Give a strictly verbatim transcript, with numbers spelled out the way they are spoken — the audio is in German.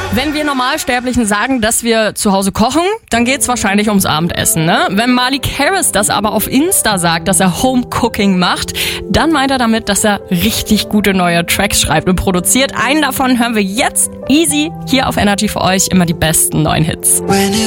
Wenn wir Normalsterblichen sagen, dass wir zu Hause kochen, dann geht's wahrscheinlich ums Abendessen, ne? Wenn Malik Harris das aber auf Insta sagt, dass er Home-Cooking macht, dann meint er damit, dass er richtig gute neue Tracks schreibt und produziert. Einen davon hören wir jetzt easy hier auf Energy für euch, immer die besten neuen Hits.